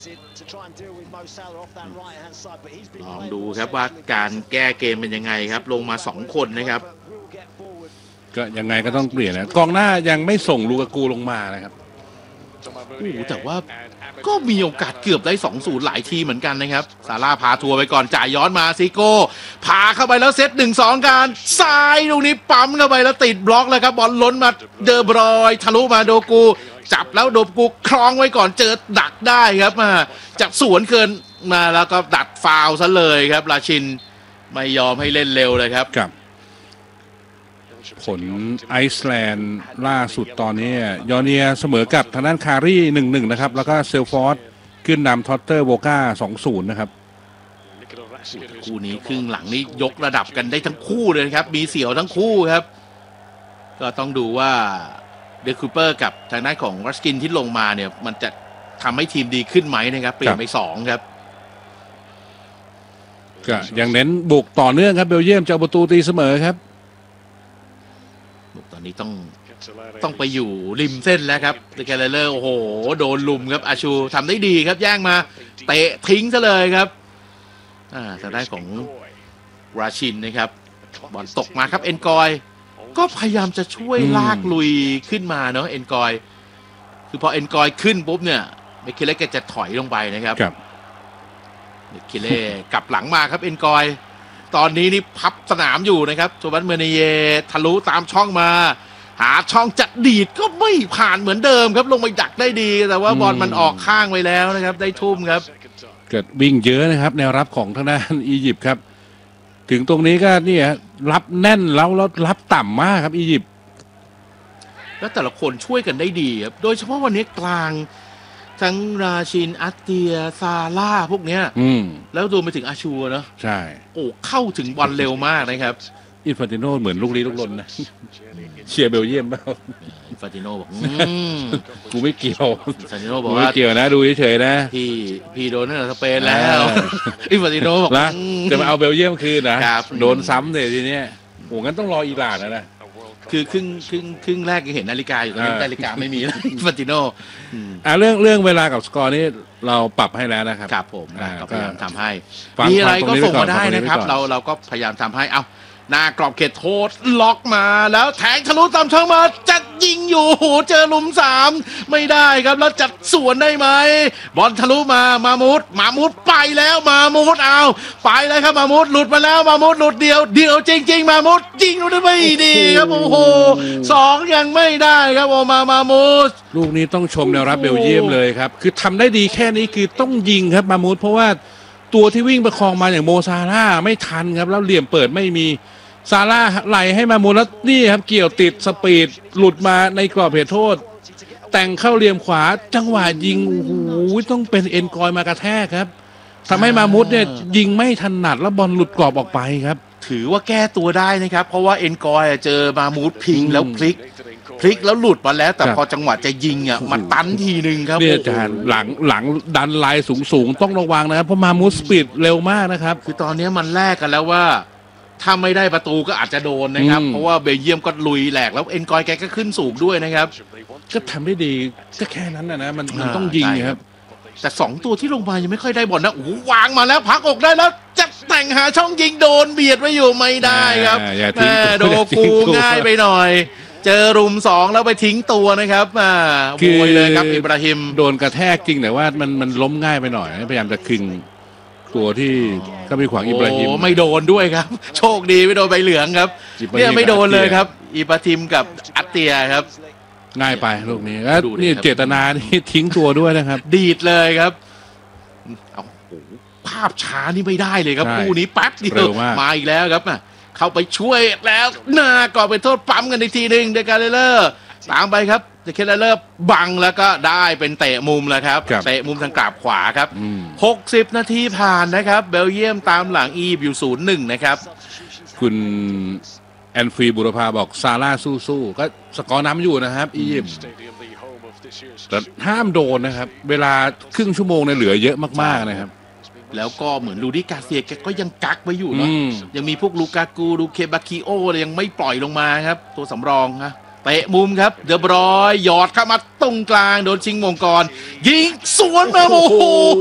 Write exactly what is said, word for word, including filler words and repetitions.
ลองดูครับว่าการแก้เกมเป็นยังไงครับลงมาสองคนนะครับก็ยังไงก็ต้องเปลี่ยนนะกองหน้ายังไม่ส่งลูกากูลงมานะครับโอ้แต่ว่าก็มีโอกาสเกือบได้ สองศูนย์ หลายทีเหมือนกันนะครับซาร่าพาทัวร์ไปก่อนจ่ายย้อนมาซิโก้พาเข้าไปแล้วเซต หนึ่งสอง การซ้ายตรงนี้ปั๊มเข้าไปแล้วติดบล็อกเลยครับบอลล้นมาเดอร์บรอยทะลุมาโดกูจับแล้วโดกูคล้องไว้ก่อนเจอดักได้ครับมาจากสวนเกินมาแล้วก็ดัดฟาวซะเลยครับราชินไม่ยอมให้เล่นเร็วเลยครับกับผลไอซ์แลนด์ล่าสุดตอนนี้ยอร์เนียเสมอกับทางด้านคารี หนึ่งหนึ่ง นะครับแล้วก็เซลฟอร์ดขึ้นนำทอตเตอร์โบก้า สองศูนย์ นะครับคู่นี้ครึ่งหลังนี้ยกระดับกันได้ทั้งคู่เลยครับมีเสี่ยวทั้งคู่ครับก็ต้องดูว่าเดคูเปอร์กับทางด้านของรัสกินที่ลงมาเนี่ยมันจะทำให้ทีมดีขึ้นไหมนะครับเปลี่ยนไปสองครับก็ยังเน้นบุกต่อเนื่องครับเบลเยียมจะประตูตีเสมอครับตอนนี้ต้องต้องไปอยู่ริมเส้นแล้วครับเดคาเลเลอร์โอ้โหโดนลุมครับอาชูทำได้ดีครับแย่งมาเตะทิ้งซะเลยครับอ่าทางด้านของราชินนะครับบอลตกมาครับเอ็นกอยก็พยายามจะช่วยลากลุยขึ้นมาเนาะเอ็นกอยคือพอเอ็นกอยขึ้นปุ๊บเนี่ยเมคิเล่จะถอยลงไปนะครับเมคิเล่กลับหลังมาครับเอ็นกอยตอนนี้นี่พับสนามอยู่นะครับโจบันเมเนเยทะลุตามช่องมาหาช่องจัดดีดก็ไม่ผ่านเหมือนเดิมครับลงไปดักได้ดีแต่ว่าบอลมันออกข้างไปแล้วนะครับได้ทุ่มครับเกิดวิ่งเยอะนะครับแนวรับของทางด้านอียิปต์ครับถึงตรงนี้ก็นี่รับแน่นแล้วแล้วรับต่ำมากครับอียิปต์แล้วแต่ละคนช่วยกันได้ดีครับโดยเฉพาะวันนี้กลางทั้งราชินอัตเตียซาร่าพวกเนี้ยแล้วรวมไปถึงอาชูเนาะใช่โอ้เข้าถึงบอลเร็วมากนะครับอินฟานติโนเหมือนลูกลี้ลูกลนนะเชียร์เบลเยียมเปล่าอินฟานติโนบอกกูไม่เกี่ยวอินฟานติโนบอกว่าไม่เกี่ยวนะดูเฉยๆนะพี่พี่โดนตั้งแต่สเปนแล้วอินฟานติโนบอกนะจะมาเอาเบลเยียมคืนนะโดนซ้ำเลยทีนี้โอ้งั้นต้องรออิหร่านนะนะคือครึ่งครึ่งครึ่งแรกยังเห็นนาฬิกาอยู่ตอนนี้นาฬิกาไม่มีแล้วฟานติโนอ่าเรื่องเรื่องเวลากับสกอร์นี่เราปรับให้แล้วนะครับครับผมก็พยายามทำให้มีอะไรก็ส่งมาได้นะครับเราเราก็พยายามทำให้เอาหน้ากรอบเขตโทษล็อกมาแล้วแทงทะลุตามช่องมาจัดยิงอยู่โหเจอหลุมสามไม่ได้ครับแล้วจัดสวนได้ไหมบอลทะลุมามามุดมามุดไปแล้วมามุดเอาไปเลยครับมามุดหลุดมาแล้วมามุดหลุดเดียวเดียวจริงๆมามุดยิงดูได้ไม่ดีครับโอ้โหสองยังไม่ได้ครับโอมามามุดลูกนี้ต้องชมแนวรับเบลเยียมเลยครับคือทำได้ดีแค่นี้คือต้องยิงครับมามุดเพราะว่าตัวที่วิ่งประคองมาอย่างโมซาร่าไม่ทันครับแล้วเหลี่ยมเปิดไม่มีซาร่าไหลให้มามูลแล้วนี่ครับเกี่ยวติดสปีดหลุดมาในกรอบเขตโทษแต่งเข้าเหลี่ยมขวาจังหวะยิงโอ้โหต้องเป็นเอ็นกอยมากระแทกครับทำให้มามุดเนี่ยยิงไม่ถนัดแล้วบอลหลุดกรอบออกไปครับถือว่าแก้ตัวได้นะครับเพราะว่าเอ็นกอยเจอมามุดพิงแล้วพลิกพลิกแล้วหลุดมาแล้วแต่พอจังหวะจะยิงอ่ะมันตันทีนึงครับเนี่ยอาจารย์หลังหลังดันไลน์สูงๆต้องระวังนะครับเพราะมามุดสปีดเร็วมากนะครับคือตอนนี้มันแลกกันแล้วว่าถ้าไม่ได้ประตูก็อาจจะโดนนะครับเพราะว่าเบลเยียมก็ลุยแหลกแล้วเอ็นกอยแกก็ขึ้นสูงด้วยนะครับก็ทำได้ดีก็แค่นั้นนะนะมันมันต้องยิงครับแต่สองตัวที่ลงมายังไม่ค่อยได้บอลนะโอ้โหวางมาแล้วพักอกได้แล้วจะแต่งหาช่องยิงโดนเบียดไว้อยู่ไม่ได้ครับแม่โดกูง่ายไปหน่อยเจอรุมสองแล้วไปทิ้งตัวนะครับอ่าโวยเลยครับอิบราฮิมโดนกระแทกจริงแต่ว่ามันมันล้มง่ายไปหน่อยพยายามจะคึงตัวที่ก็มีขวางอิบราฮิมไม่โดนด้วยครับโชคดีไม่โดนใบเหลืองครับเนี่ยไม่โดนเลยครับอิบราฮิมกับอัตเตียครับง่ายไปลูกนี้แล้วนี่เจตนาที่ทิ้งตัวด้วยนะครับดีดเลยครับเอาภาพช้านี่ไม่ได้เลยครับคู่นี้แป๊บเดียวมาอีกแล้วครับเข้าไปช่วยแล้วหน้าก่อเป็นโทษปั๊มกันอีกทีหนึ่งเดกาเลเลอร์ตามไปครับเดกาเลเลอร์บังแล้วก็ได้เป็นเตะมุมแล้วครับเตะมุมทางกราบขวาครับหกสิบนาทีผ่านนะครับเบลเยียมตามหลังอียิปต์อยู่ ศูนย์หนึ่ง นะครับคุณแอนฟีบุรพาบอกซาร่าสู้ๆก็สกอร์น้ำอยู่นะครับอียิปต์แต่ห้ามโดนนะครับเวลาครึ่งชั่วโมงเนี่ยเหลือเยอะมากๆนะครับแล้วก็เหมือนลูดิกาเซียแกก็ยังกักไว้อยู่เนาะยังมีพวกลูกากูลูเคบาคิโอยังไม่ปล่อยลงมาครับตัวสำรองนะเตะมุมครับเดอบรอยหยอดเข้ามาตรงกลางโดนชิงมงกรยิงสวนมาโอ้โห